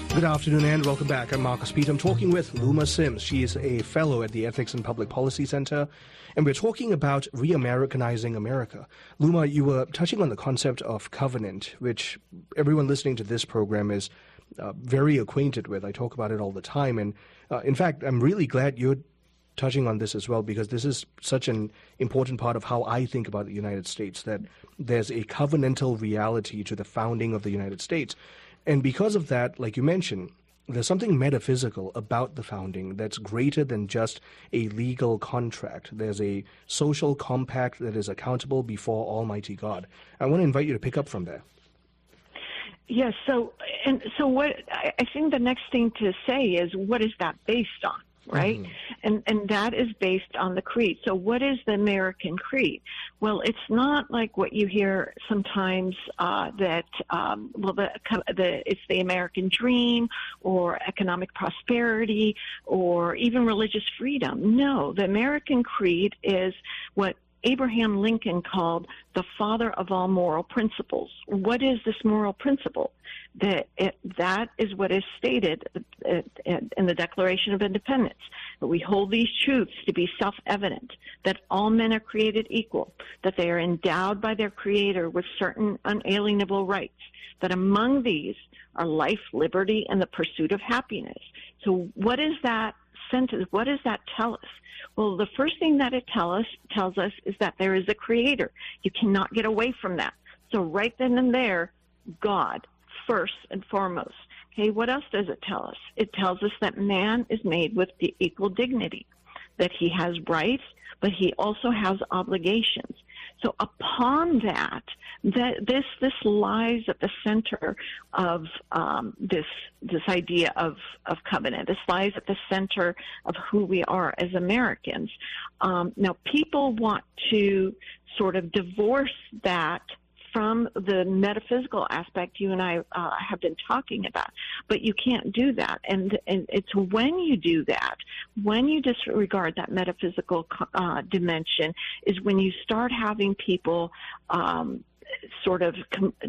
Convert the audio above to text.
Good afternoon and welcome back. I'm Marcus Pete. I'm talking with Luma Sims. She is a fellow at the Ethics and Public Policy Center, and we're talking about re-Americanizing America. Luma, you were touching on the concept of covenant, which everyone listening to this program is very acquainted with. I talk about it all the time, and in fact, I'm really glad you're touching on this as well, because this is such an important part of how I think about the United States, that there's a covenantal reality to the founding of the United States. And because of that, like you mentioned, there's something metaphysical about the founding that's greater than just a legal contract. There's a social compact that is accountable before Almighty God. I want to invite you to pick up from there. Yes. So what I think the next thing to say is, what is that based on? Right? Mm-hmm. And that is based on the creed. So what is the American creed? Well, it's not like what you hear sometimes it's the American dream or economic prosperity or even religious freedom. No, the American creed is what Abraham Lincoln called the father of all moral principles. What is this moral principle? That is what is stated in the Declaration of Independence. That we hold these truths to be self-evident, that all men are created equal, that they are endowed by their Creator with certain unalienable rights, that among these are life, liberty, and the pursuit of happiness. So what is that sentence? What does that tell us? Well, the first thing that it tells us is that there is a Creator. You cannot get away from that. So right then and there, God, first and foremost. Okay, what else does it tell us? It tells us that man is made with the equal dignity, that he has rights, but he also has obligations. So upon that this lies at the center of this idea of covenant. This lies at the center of who we are as Americans. Now, people want to sort of divorce that from the metaphysical aspect you and I have been talking about. But you can't do that. And it's when you do that, when you disregard that metaphysical dimension, is when you start having people sort of